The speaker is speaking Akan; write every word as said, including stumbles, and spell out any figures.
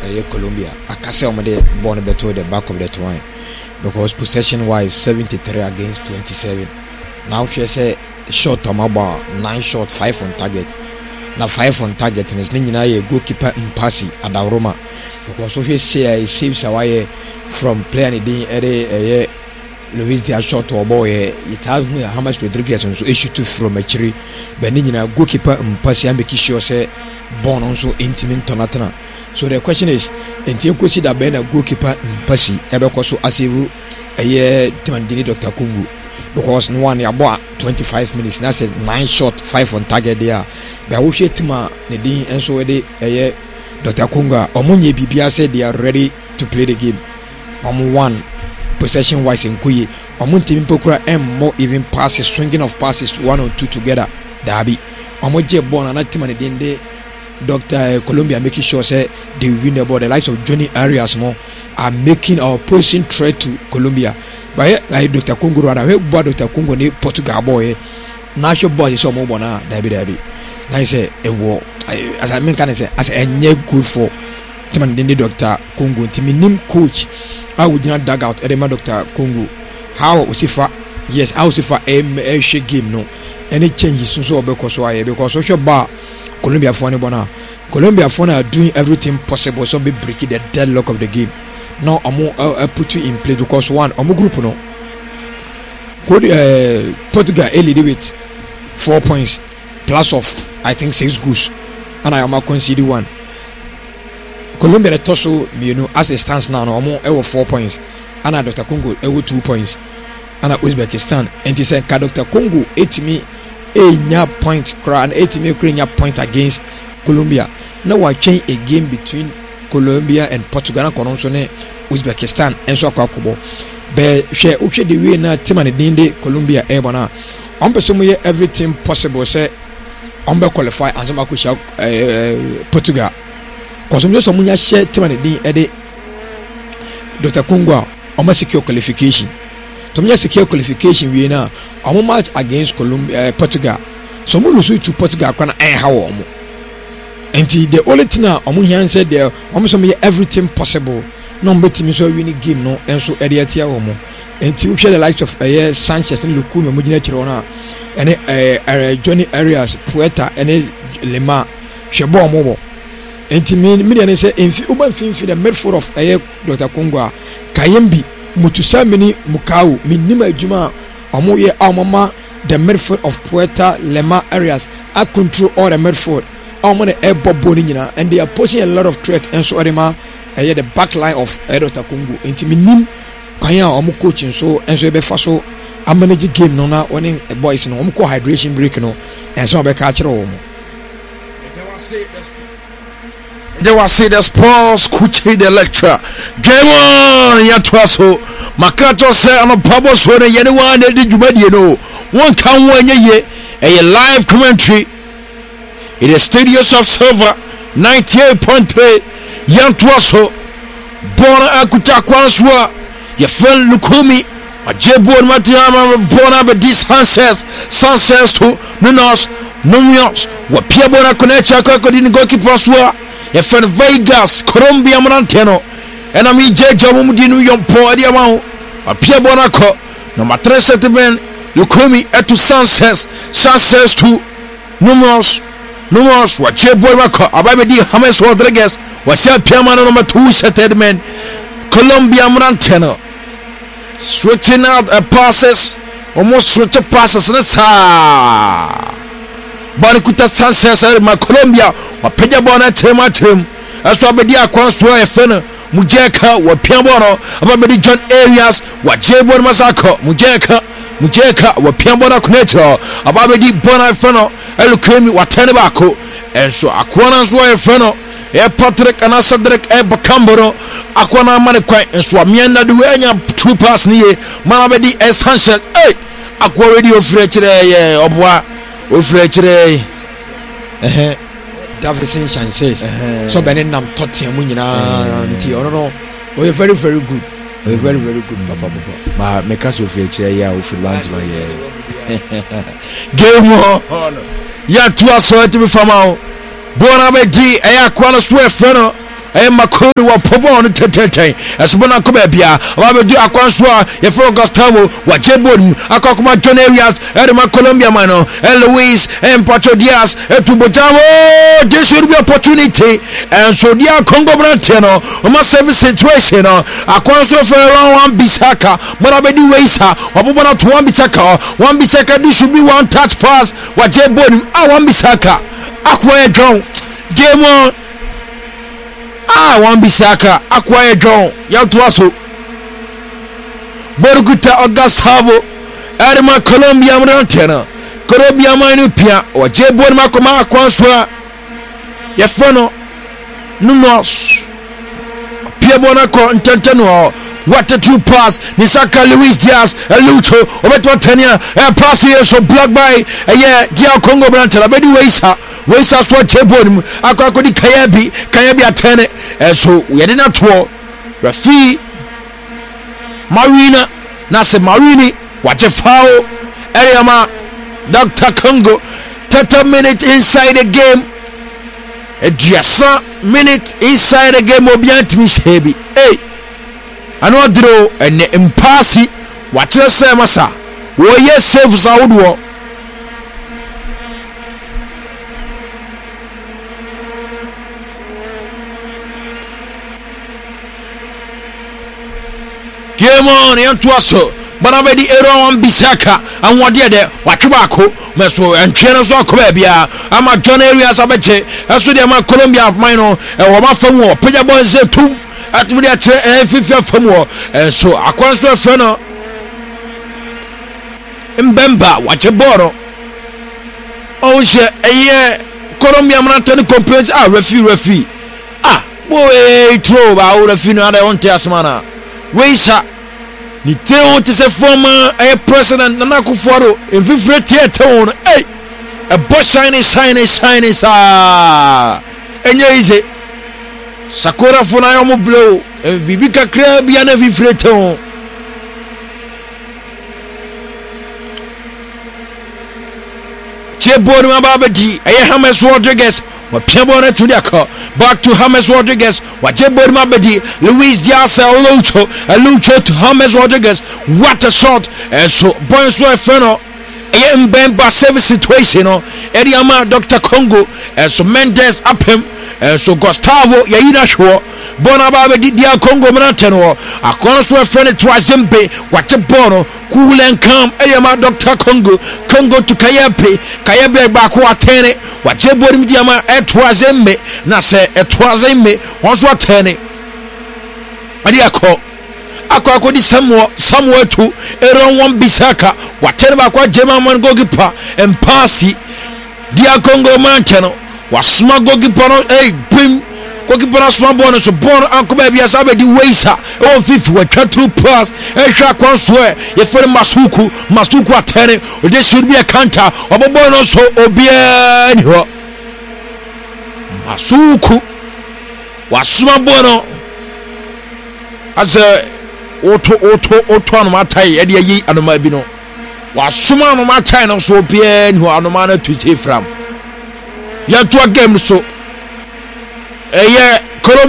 uh, Colombia. Akase omade born beto the back of the twine because possession wise seventy-three against twenty-seven. Now she say shot tomaba nine shot five on target. Now five on target and it's nyina ye goalkeeper mpasi Adaroma because so she say I saves away from playing the ere Luis Diaz shot or boy it has me how much Rodriguez and so issue to from a tree but nyina goalkeeper mpasi and make sure say born also intimate tonatana. So the question is enti you consider ben a goalkeeper mpasi ebe so asivu eye Timandini Doctor Kungu because no one about twenty-five minutes na said nine shot five on target there but we share tima ne din enso we de eye Doctor Kunga omunye bibia said they are ready to play the game. Omu one possession wise in kuyi omun team pokura and more even passes swinging of passes one or two together dabi omu je born na tima ne din de Doctor Colombia making sure say they win the ball. The likes of Johnny Arias more are making our opposing threat to Colombia. But like Doctor Congo, rather, we bought Doctor Congo ni Portugal boy. National boy is so more bona. Dabi dabi. I say a war. As I mean, can I say as a new good for Timandini Doctor Congo. Timinim coach. I would not dug out Edema Doctor Congo. How was it for? Yes, how was it for a she game? No, any changes so because why? Because social bar. Colombia for bona. Colombia for are doing everything possible so be breaking the deadlock of the game. Now I'm uh, put you in play because one I'm group no. Could uh, Portugal a lead with four points plus of I think six goals, and I am conceded one. Colombia the tosso you know as it stands now no I'm over four points, and I Doctor Congo over two points, and I Uzbekistan and he said Doctor Congo eight me. A point crown eighty million point against Colombia. Now I change a game between Colombia and Portugal and Uzbekistan and so Kakubo. But share okay the way na team and Dinde Colombia ebona. On person everything possible say on be qualify and some kusha Portugal. Cause some someone share team and Dinde Doctor Congo on secure qualification. To me secure qualification we na omo match against Colombia uh, Portugal so mo lose to Portugal kwana eh ha wo mo enti the only thing na omo here said there omo so me everything possible no betimi so win game no enso ede atia wo mo enti we share the likes of uh, Sanchez and Luku mo gina kire ona ene uh, Johnny Arias Puerta ene Lema shebo mo bo enti me me dey say enfi uba finfi the midfield of uh, Doctor Congo Kayembi Mutusa mini Mukau minima juma omo ye amama the midfield of Puerta Lema areas I control all the midfield omo the air bob nyina and they are posing a lot of threat and so adema eh the back line of Doctor Congo enti minim kwanya omo coaching so and so be fa so a manage game no na winning boys no omo ko hydration break no and so be ka kire omo they will say the sports kuchi the lecture game on ya twaso makato say on pabo so na yene wan de djumadi no won kan wan ye a live commentary in the studios of Silver ninety-eight point three ya twaso bona akuta kwanswa ya fel lukumi ajebo matiama bona be this Sanchez Sanchez to Nunes Nunes wa pia bona konecha kwa kodini goalkeeper swa ya fan Vegas Colombia Moranteno and I'm in J J Mudinu Yompo Adiamao a Pia Bonaco number three settlement Lukumi etu Sanchez Sanchez to Numerous Numerous what Che Bonaco Ababedi James Rodriguez was your Piamano number two settlement Colombia Moranteno switching out a passes almost switch passes let's ha Barikuta Sanchez ma Colombia wa peja bona tema tem aso abedi akwanso e fene mujeka wa piambono abedi John Arias wa jebon masako mujeka mujeka wa piambono connector abedi bona feno elukemi wa tene bako enso akwana so e feno e Patrick Anasadrek e bakamboro akwana mane kwan enso amienda de wenya two pass ni ye ma abedi e Sanchez eh akwa radio frechire ye obwa o frechire eh Davison Sanchez so benin nam totem nyina nti ono no we very very good we very very good papa papa ma me ka so frechire ya o freelance ma ye game on ya tu aso to be fama bona be di e akwa no so e fe no ɛyɛ Makoni wɔ pɔbɔ no tɛtɛtɛn ɛsobona kɔ baabia ɔbɛdu akwanso a yɛfrɛ Gustavo wagye bɔɔl akɔkɔma John Arias ɛde Colombia man no and Luis and Pacho Diaz to Botavo. This should be opportunity and so dia Congo Branteno uma service situation no akwanso for around one Bisaka Morabedi Weisa Wabubana to one Bisaka one Bisaka this should be one touch pass wagye bɔɔl ah one Bisaka akwa John game on ah one Bisaka akwa John yaltwaso Borguta Gustavo Erma Colombia Branteno Colombia manu pia wagye bɔɔl makoma akwanso a yɛfrɛ Nunos pia bɔɔl akɔ ntɛntɛn what a true pass Nisaka Luis Diaz Lucho obeto tania a pass here so blocked by a yeah Dia Congo Branteno bedi Weisa Weisa so wagye bɔɔl mu akɔ akɔdi Kayabi Kayabi atene and so yɛde na to Rafi Marina na se Marini wagye foul Eriama Doctor Congo thirty minutes inside the game a just minute inside the game obiant me shebi hey ano draw and impasi watre say masa wo ye save zawdo game on yantuaso Barabedi Ero one Bisaka and what did there? What tobacco? Meso and Chenaso Cobia. I'm a John Arias Abeche. As with the Colombia of Mino and Wama from war. Pija boys say two at the fifth from war. And so Aquanso Feno Mbemba, what a boro. Oh, she a year Colombia Mountain complaints. Ah, refi, refi. Ah, boy, trove out of Finada on Tasmana. Weisa. Ni teo te se former a president Nana Akufo-Addo in fifty theater hey a boss shiny shiny shiny sa enye ize Sakura funa yo mo blow e bibi kakra bia na fifty theater Chebon mababedi eye James Rodriguez wa piabona to the car back to James Rodriguez wa Chebon mabedi Luis Diaz Lucho Lucho to James Rodriguez what a shot and so Bonso Feno eye Mbemba service situation no Eriama Doctor Congo and so Mendes up him and so Gustavo Yaina Shwo Bona babedi dia Congo Branteno akonso Feno to Azembe what a bono cool and calm Eriama Doctor Congo Congo to Kayepe Kayepe back atene wagye bɔɔl mu diama etwazembe na se etwazembe wonso atene ade akɔ akɔ akɔdi Samuel Samuel to Aaron one Bisaka watene ba kwa Jema man goalkeeper empasi dia Congo Branteno wasuma goalkeeper no eh bim goalkeeper asuma bɔɔl so bɔɔl anko ba bia sabe di Weisa e won fifi watwa through pass e hwa kwanso e ye fere Masuku Masuku atene o de should be a counter obobo no so obia ni ho Masuku wasuma bɔɔl no as oto oto oto anoma tai e de yi anoma bi no wasuma anoma tai no so obia ni ho anoma na tu se fram ya to game so eye